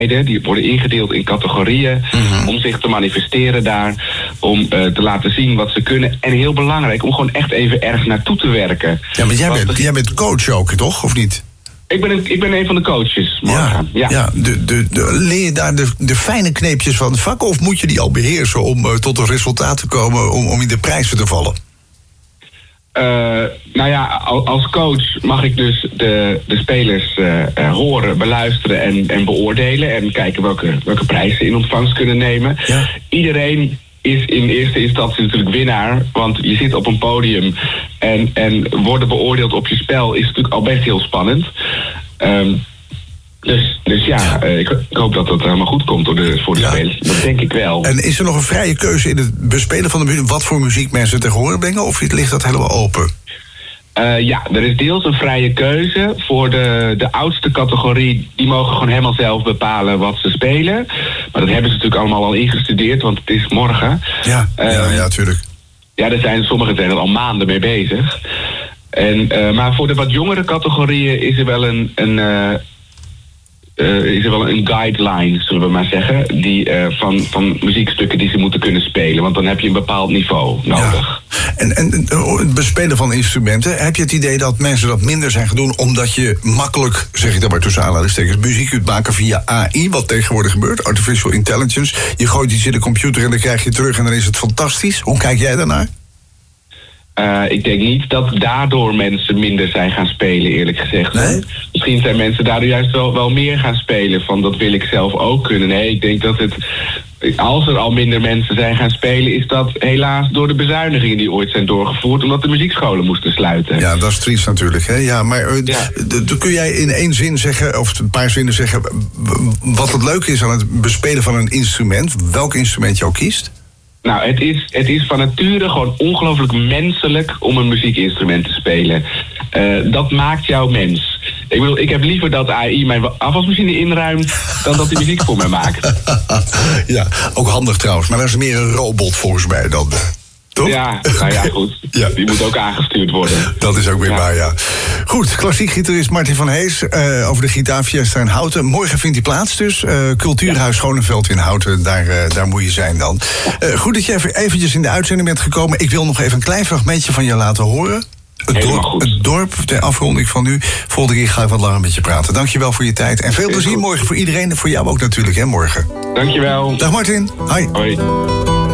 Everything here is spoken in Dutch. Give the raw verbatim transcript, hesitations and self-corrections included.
Die worden ingedeeld in categorieën mm-hmm. om zich te manifesteren daar, om uh, te laten zien wat ze kunnen. En heel belangrijk, om gewoon echt even ergens naartoe te werken. Ja, maar jij, Want bent, de... jij bent coach ook, toch? Of niet? Ik ben een, ik ben een van de coaches, morgen. Ja, ja. ja de, de, de, leer je daar de, de fijne kneepjes van het vak, of moet je die al beheersen om uh, tot een resultaat te komen, om, om in de prijzen te vallen? Uh, nou ja, als coach mag ik dus de, de spelers uh, uh, horen, beluisteren en, en beoordelen. En kijken welke, welke prijzen ze in ontvangst kunnen nemen. Ja. Iedereen is in eerste instantie natuurlijk winnaar. Want je zit op een podium en, en worden beoordeeld op je spel is natuurlijk al best heel spannend. Um, Dus, dus ja, uh, ik, ik hoop dat dat helemaal goed komt door de, voor de ja. spelers. Dat denk ik wel. En is er nog een vrije keuze in het bespelen van de muziek, wat voor muziek mensen te horen brengen? Of ligt dat helemaal open? Uh, ja, er is deels een vrije keuze. Voor de, de oudste categorie, die mogen gewoon helemaal zelf bepalen wat ze spelen. Maar dat hebben ze natuurlijk allemaal al ingestudeerd, want het is morgen. Ja, uh, ja, ja, tuurlijk. Ja, er zijn, sommigen zijn er al maanden mee bezig. En, uh, maar voor de wat jongere categorieën is er wel een... een uh, Uh, is er wel een guideline, zullen we maar zeggen, die, uh, van, van muziekstukken die ze moeten kunnen spelen. Want dan heb je een bepaald niveau nodig. Ja. En, en het bespelen van instrumenten, heb je het idee dat mensen dat minder zijn gaan doen omdat je makkelijk, zeg ik dan maar tussen aanhalingstekens, muziek kunt maken via A I, wat tegenwoordig gebeurt, artificial intelligence. Je gooit iets in de computer en dan krijg je terug en dan is het fantastisch. Hoe kijk jij daarnaar? Uh, ik denk niet dat daardoor mensen minder zijn gaan spelen, eerlijk gezegd. Nee? Misschien zijn mensen daardoor juist wel, wel meer gaan spelen. Van dat wil ik zelf ook kunnen. Nee, ik denk dat het... Als er al minder mensen zijn gaan spelen, is dat helaas door de bezuinigingen die ooit zijn doorgevoerd, omdat de muziekscholen moesten sluiten. Ja, dat is triest natuurlijk. Hè? Ja, maar uh, ja. D- d- kun jij in één zin zeggen, of een paar zinnen zeggen, wat het leuke is aan het bespelen van een instrument, welk instrument je ook kiest? Nou, het is, het is van nature gewoon ongelooflijk menselijk om een muziekinstrument te spelen. Uh, dat maakt jou mens. Ik bedoel, ik heb liever dat A I mijn afwasmachine inruimt dan dat die muziek voor mij maakt. Ja, ook handig trouwens, maar dat is meer een robot volgens mij dan. Toch? Ja, nou ja, goed. Ja. Die moet ook aangestuurd worden. Dat is ook weer ja. waar, ja. Goed, klassiek gitarist Martin van Hees uh, over de gitaarfiesta in Houten. Morgen vindt hij plaats dus. Uh, Cultuurhuis ja. Schoneveld in Houten, daar, uh, daar moet je zijn dan. Uh, goed dat je even eventjes in de uitzending bent gekomen. Ik wil nog even een klein fragmentje van je laten horen. Het dorp, het dorp, ter afronding van nu. Volgende keer ga ik wat langer met je praten. Dankjewel voor je tijd. En veel plezier morgen voor iedereen en voor jou ook natuurlijk, hè, morgen. Dankjewel. Dag Martin. Hoi. Hoi.